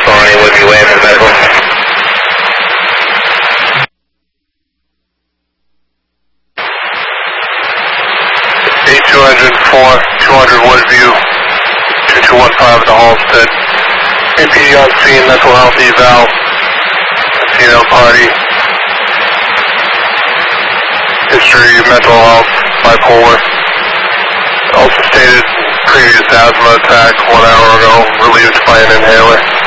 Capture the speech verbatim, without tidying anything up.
Sony, Woodview Way for medical. eight two zero four, two hundred Woodview, two two one five at the Halstead. A P on scene, mental health eval, casino party. History, mental health, bipolar. Also stated previous asthma attack one hour ago, relieved by an inhaler.